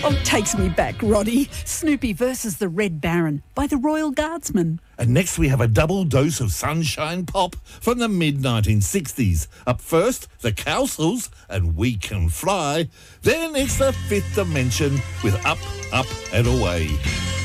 Oh, takes me back, Roddy. Snoopy versus the Red Baron by the Royal Guardsmen. And next we have a double dose of sunshine pop from the mid-1960s. Up first, the Cowsills and We Can Fly. Then it's the Fifth Dimension with Up, Up and Away.